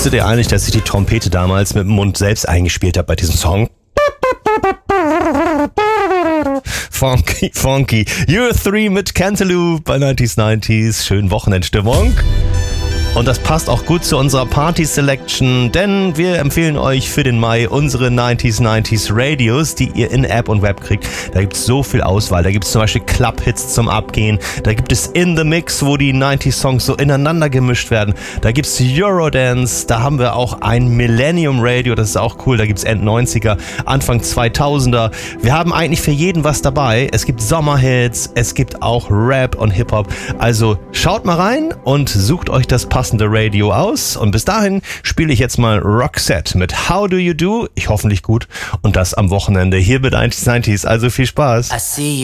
Wusstet ihr eigentlich, dass ich die Trompete damals mit dem Mund selbst eingespielt habe bei diesem Song? Funky. Year 3 mit Cantaloupe bei 90s. Schönen Wochenendstimmung. Und das passt auch gut zu unserer Party-Selection, denn wir empfehlen euch für den Mai unsere 90s Radios, die ihr in App und Web kriegt. Da gibt es so viel Auswahl. Da gibt es zum Beispiel Club-Hits zum Abgehen. Da gibt es In The Mix, wo die 90s-Songs so ineinander gemischt werden. Da gibt es Eurodance. Da haben wir auch ein Millennium Radio. Das ist auch cool. Da gibt es End-90er, Anfang 2000er. Wir haben eigentlich für jeden was dabei. Es gibt Sommerhits. Es gibt auch Rap und Hip-Hop. Also schaut mal rein und sucht euch das passende Radio aus. Und bis dahin spiele ich jetzt mal Roxette mit How Do You Do? Ich hoffentlich gut. Und das am Wochenende hier mit 90s. Also viel Spaß.